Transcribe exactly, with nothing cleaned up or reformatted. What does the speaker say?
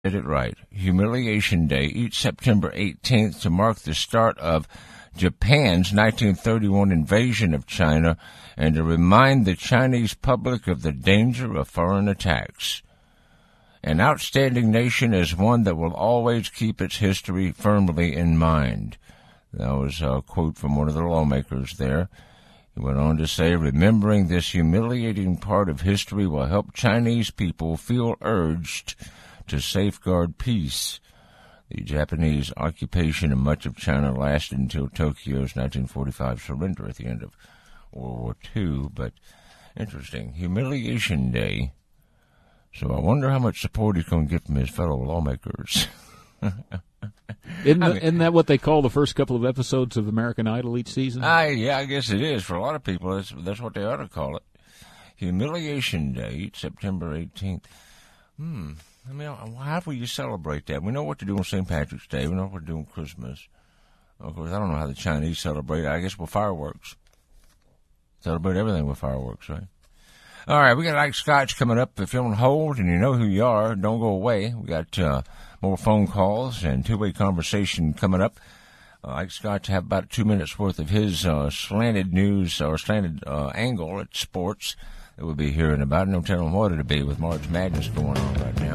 Did it right. Humiliation Day, each September eighteenth, to mark the start of Japan's nineteen thirty-one invasion of China and to remind the Chinese public of the danger of foreign attacks. An outstanding nation is one that will always keep its history firmly in mind. That was a quote from one of the lawmakers there. He went on to say, remembering this humiliating part of history will help Chinese people feel urged to safeguard peace. The Japanese occupation of much of China lasted until Tokyo's nineteen forty-five surrender at the end of World War Two. But interesting, Humiliation Day. So I wonder how much support he's going to get from his fellow lawmakers. Isn't, the, I mean, isn't that what they call the first couple of episodes of American Idol each season? I, yeah, I guess it is. For a lot of people, that's, that's what they ought to call it. Humiliation Day, September eighteenth. Hmm. I mean, how will you celebrate that? We know what to do on Saint Patrick's Day. We know what to do on Christmas. Of course, I don't know how the Chinese celebrate. I guess with fireworks. Celebrate everything with fireworks, right? All right, we got Ike Scotch coming up. If you're on hold and you know who you are, don't go away. We got uh, more phone calls and two-way conversation coming up. Uh, Ike Scotch have about two minutes worth of his uh, slanted news or slanted uh, angle at sports that we'll be hearing about. No telling what it'll be with March Madness going on right now.